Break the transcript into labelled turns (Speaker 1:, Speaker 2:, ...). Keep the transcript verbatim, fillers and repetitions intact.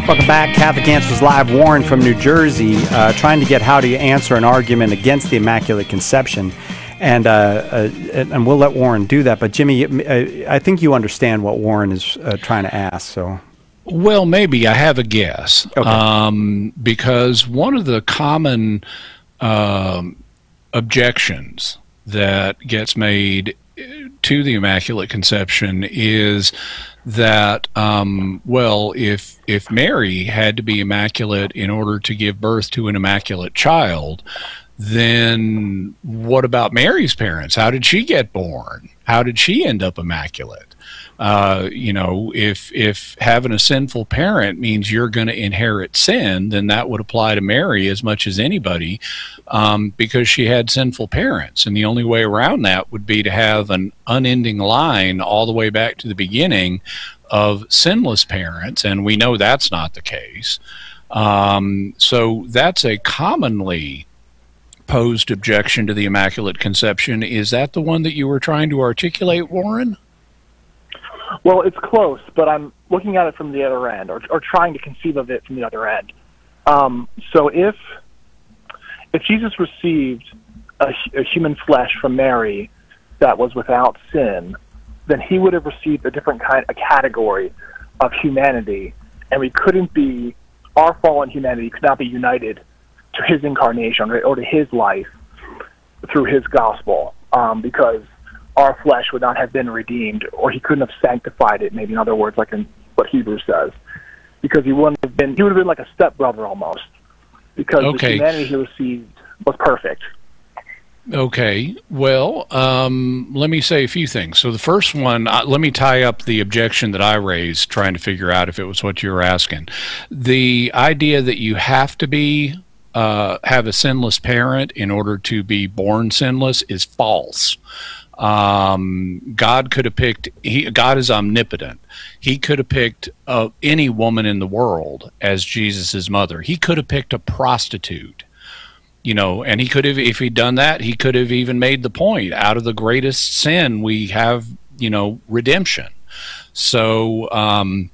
Speaker 1: Welcome back. Catholic Answers Live. Warren from New Jersey, uh, trying to get how do you answer an argument against the Immaculate Conception. And uh, uh, and we'll let Warren do that. But Jimmy, I think you understand what Warren is uh, trying to ask. So,
Speaker 2: well, maybe I have a guess.
Speaker 1: Okay.
Speaker 2: Um, because one of the common um, objections that gets made to the Immaculate Conception is that, um, well, if if Mary had to be immaculate in order to give birth to an immaculate child, then what about Mary's parents? How did she get born? How did she end up immaculate? Uh, you know, if if having a sinful parent means you're going to inherit sin, then that would apply to Mary as much as anybody, um, because she had sinful parents. And the only way around that would be to have an unending line all the way back to the beginning of sinless parents. And we know that's not the case. Um, so that's a commonly posed objection to the Immaculate Conception. Is that the one that you were trying to articulate, Warren?
Speaker 3: Well, it's close, but I'm looking at it from the other end, or, or trying to conceive of it from the other end. Um, so if if Jesus received a, a human flesh from Mary that was without sin, then he would have received a different kind, a category of humanity, and we couldn't be, our fallen humanity could not be united to his incarnation or, or to his life through his gospel, um, because our flesh would not have been redeemed, or he couldn't have sanctified it, maybe in other words, like in what Hebrews says, because he wouldn't have been, he would have been like a stepbrother almost, because
Speaker 2: okay.
Speaker 3: the humanity he received was perfect.
Speaker 2: Okay, well, um, let me say a few things. So the first one, uh, let me tie up the objection that I raised, trying to figure out if it was what you were asking. The idea that you have to be uh, have a sinless parent in order to be born sinless is false. Um, God could have picked, he, God is omnipotent. He could have picked uh, any woman in the world as Jesus's mother. He could have picked a prostitute, you know, and he could have, if he'd done that, he could have even made the point, out of the greatest sin we have, you know, redemption. So, um,